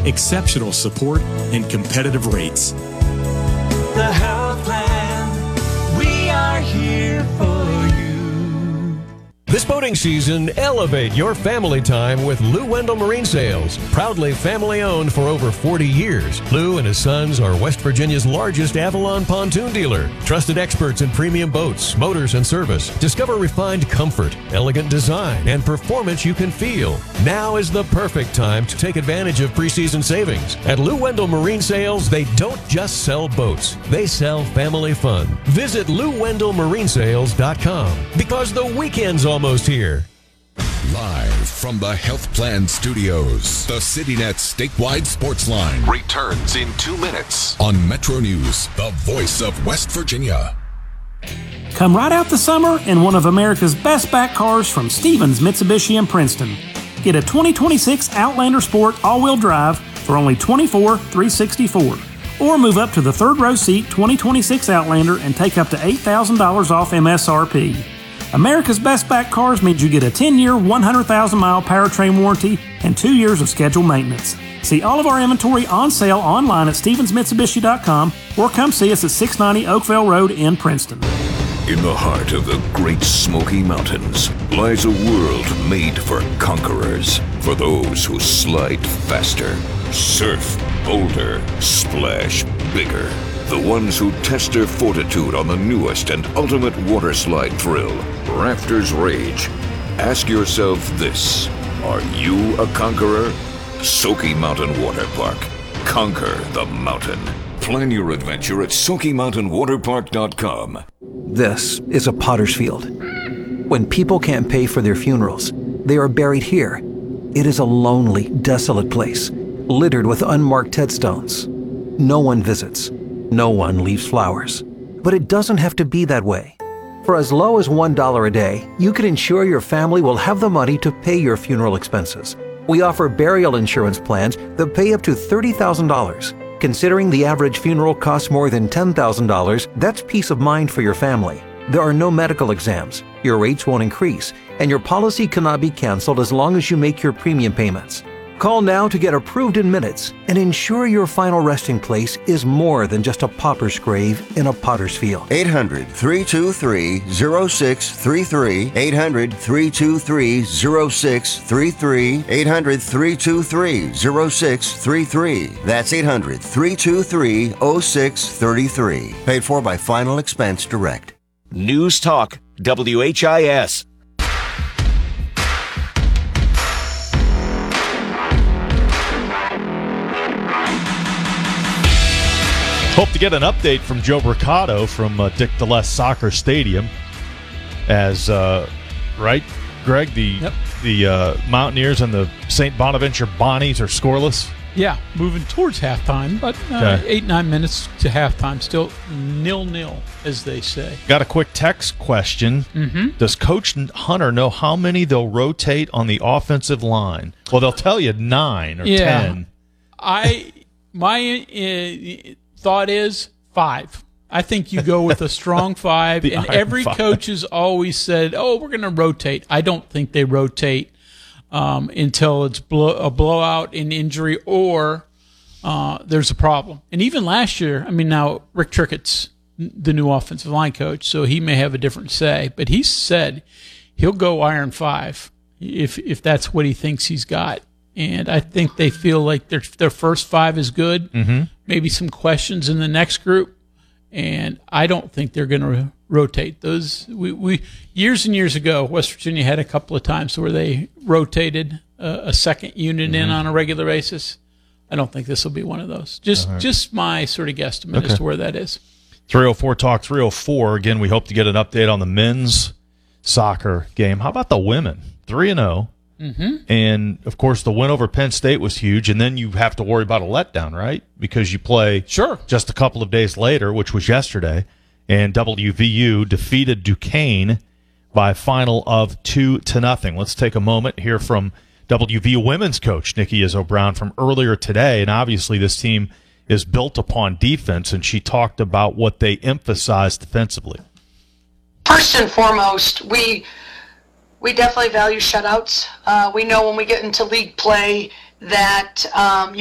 exceptional support, and competitive rates. The Health Plan, we are here for you. This boating season, elevate your family time with Lou Wendell Marine Sales. Proudly family-owned for over 40 years, Lou and his sons are West Virginia's largest Avalon pontoon dealer. Trusted experts in premium boats, motors, and service. Discover refined comfort, elegant design, and performance you can feel. Now is the perfect time to take advantage of preseason savings. At Lou Wendell Marine Sales, they don't just sell boats. They sell family fun. Visit LouWendellMarineSales.com because the weekend's almost here. Live from the Health Plan Studios, the CityNet statewide sports line returns in 2 minutes on Metro News, the voice of West Virginia. Come right out the summer in one of America's best back cars from Stevens Mitsubishi in Princeton. Get a 2026 Outlander Sport all-wheel drive for only $24,364. Or move up to the third row seat 2026 Outlander and take up to $8,000 off MSRP. America's best back cars means you get a 10-year, 100,000-mile powertrain warranty and 2 years of scheduled maintenance. See all of our inventory on sale online at StevensMitsubishi.com or come see us at 690 Oakville Road in Princeton. In the heart of the Great Smoky Mountains lies a world made for conquerors, for those who slide faster, surf bolder, splash bigger. The ones who test their fortitude on the newest and ultimate water slide thrill, Rafters Rage. Ask yourself this: are you a conqueror? Soaky Mountain Water Park. Conquer the mountain. Plan your adventure at SoakyMountainWaterPark.com. This is a potter's field. When people can't pay for their funerals, they are buried here. It is a lonely, desolate place, littered with unmarked headstones. No one visits. No one leaves flowers. But it doesn't have to be that way. For as low as $1 a day, you can ensure your family will have the money to pay your funeral expenses. We offer burial insurance plans that pay up to $30,000. Considering the average funeral costs more than $10,000, that's peace of mind for your family. There are no medical exams, your rates won't increase, and your policy cannot be canceled as long as you make your premium payments. Call now to get approved in minutes and ensure your final resting place is more than just a pauper's grave in a potter's field. 800-323-0633. 800-323-0633. 800-323-0633. That's 800-323-0633. Paid for by Final Expense Direct. News Talk, WHIS. Hope to get an update from Joe Bricado from Dick DeLess Soccer Stadium as, right, Greg, the Mountaineers and the St. Bonaventure Bonnies are scoreless? Yeah, moving towards halftime, but 8-9 minutes to halftime, still 0-0, as they say. Got a quick text question. Mm-hmm. Does Coach Hunter know how many they'll rotate on the offensive line? Well, they'll tell you 9 or 10. My thought is 5. I think you go with a strong 5, and every coach has always said, "Oh, we're going to rotate." I don't think they rotate until it's a blowout, an injury, or there's a problem. And even last year, I mean, now Rick Trickett's the new offensive line coach, so he may have a different say, but he said he'll go iron 5 if that's what he thinks he's got. And I think they feel like their first 5 is good. Mm-hmm. Maybe some questions in the next group, and I don't think they're going to rotate those. We years and years ago, West Virginia had a couple of times where they rotated a second unit in on a regular basis. I don't think this will be one of those. Just my sort of guesstimate as to where that is. 304 Talk 304. Again, we hope to get an update on the men's soccer game. How about the women? 3-0. Mm-hmm. And, of course, the win over Penn State was huge, and then you have to worry about a letdown, right? Because you play just a couple of days later, which was yesterday, and WVU defeated Duquesne by a final of 2-0. Let's take a moment here from WVU women's coach Nikki Izzo-Brown from earlier today, and obviously this team is built upon defense, and she talked about what they emphasize defensively. First and foremost, we definitely value shutouts. We know when we get into league play that